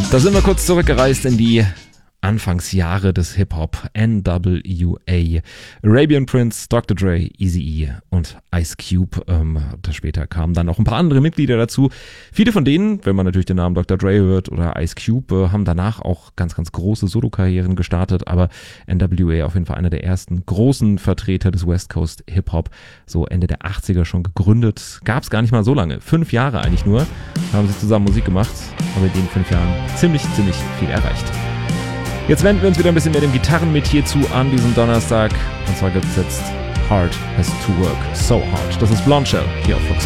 Da sind wir kurz zurückgereist in die Anfangsjahre des Hip-Hop. NWA, Arabian Prince, Dr. Dre, Eazy-E und Ice Cube. Später kamen dann noch ein paar andere Mitglieder dazu. Viele von denen, wenn man natürlich den Namen Dr. Dre hört oder Ice Cube, haben danach auch ganz, ganz große Solo-Karrieren gestartet. Aber NWA auf jeden Fall einer der ersten großen Vertreter des West Coast Hip-Hop. So Ende der 80er schon gegründet. Gab es gar nicht mal so lange. 5 Jahre eigentlich nur. Haben sie zusammen Musik gemacht. Aber in den 5 Jahren ziemlich viel erreicht. Jetzt wenden wir uns wieder ein bisschen mehr dem Gitarrenmetier zu an diesem Donnerstag. Und zwar gibt es jetzt Hard Has to Work So Hard. Das ist Blondshell hier auf Fox